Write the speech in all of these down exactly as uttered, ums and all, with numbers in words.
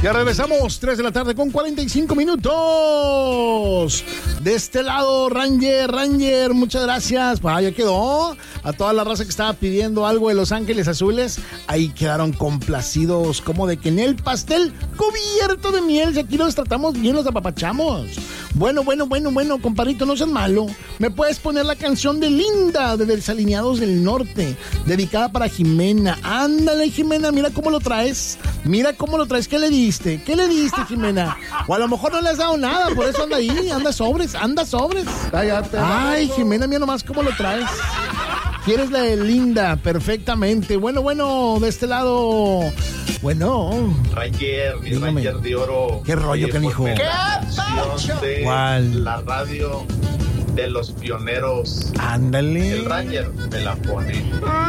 Ya regresamos, tres de la tarde con cuarenta y cinco minutos. De este lado, Ranger, Ranger, muchas gracias. Ah, ya quedó. A toda la raza que estaba pidiendo algo de Los Ángeles Azules, ahí quedaron complacidos, como de que en el pastel cubierto de miel, si aquí los tratamos bien, los apapachamos. Bueno, bueno, bueno, bueno, compadrito, no seas malo. ¿Me puedes poner la canción de Linda, de Desalineados del Norte, dedicada para Jimena? Ándale, Jimena, mira cómo lo traes. Mira cómo lo traes. ¿Qué le diste? ¿Qué le diste, Jimena? O a lo mejor no le has dado nada, por eso anda ahí, anda sobres, anda sobres. Cállate. Ay, Jimena, mira nomás cómo lo traes. ¿Quieres la de Linda? Perfectamente. Bueno, bueno, de este lado... Bueno... Ranger, mi dígame. Ranger de oro. ¿Qué rollo, canijo? ¿Qué canción de ¿Cuál? La radio de los pioneros. Ándale. El Ranger me la pone.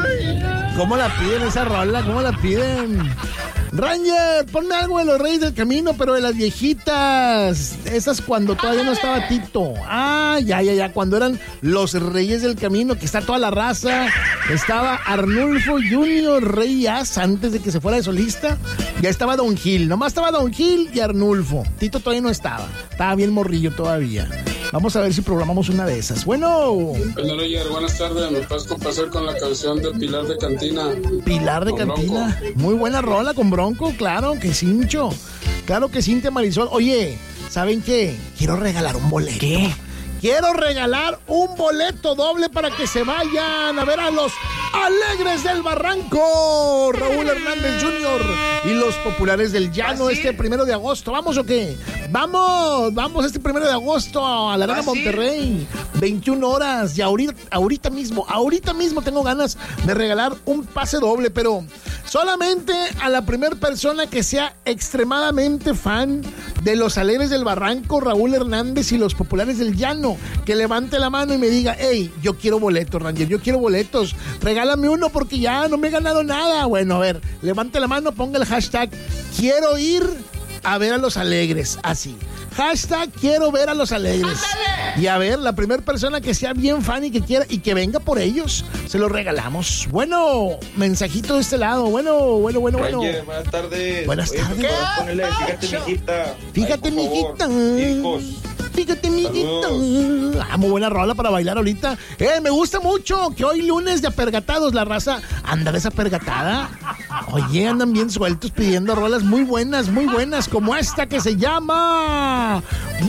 ¿Cómo la piden esa rola? ¿Cómo la piden? Ranger, ponme algo de los Reyes del Camino, pero de las viejitas. Esas cuando todavía no estaba Tito. Ah, ya, ya, ya. Cuando eran los Reyes del Camino, que está toda la raza. Estaba Arnulfo Junior Reyes, antes de que se fuera de solista. Ya estaba Don Gil. Nomás estaba Don Gil y Arnulfo. Tito todavía no estaba. Estaba bien morrillo todavía. Vamos a ver si programamos una de esas. Bueno. Hola, Roger, buenas tardes. ¿Me puedes complacer con la canción de Pilar de Cantina? Pilar de con Cantina. Bronco. Muy buena rola con Bronco, claro que Cincho. Claro que Cintia Marisol. Oye, ¿saben qué? Quiero regalar un boleto. ¿Qué? Quiero regalar un boleto doble para que se vayan a ver a los Alegres del Barranco, Raúl Hernández junior y los Populares del Llano este primero de agosto. ¿Vamos o qué? Vamos, vamos este primero de agosto a la Arena Monterrey. veintiuna horas y ahorita, ahorita mismo, ahorita mismo tengo ganas de regalar un pase doble, pero solamente a la primera persona que sea extremadamente fan de los Alegres del Barranco, Raúl Hernández y los Populares del Llano, que levante la mano y me diga, hey, yo quiero boletos, Ranger, yo quiero boletos, regálame uno porque ya no me he ganado nada. Bueno, a ver, levante la mano, ponga el hashtag, quiero ir a ver a los Alegres, así. Hashtag quiero ver a los Alegres. ¡Ándale! Y a ver, la primera persona que sea bien fan y que quiera y que venga por ellos, se los regalamos. Bueno, mensajito de este lado. Bueno, bueno, bueno, bueno. Ranger, buenas tardes. Buenas Oye, tardes. ponele, fíjate, mijita. Fíjate, Ay, por mijita. favor, hijos. Fíjate, mijita. Ah, muy buena rola para bailar ahorita. Eh, me gusta mucho que hoy lunes de apergatados la raza anda desapergatada. Oye, andan bien sueltos pidiendo rolas muy buenas, muy buenas, como esta que se llama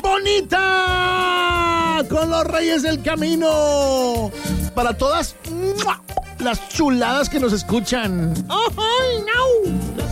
Bonita, con los Reyes del Camino. Para todas ¡mua! Las chuladas que nos escuchan. ¡Ay, no!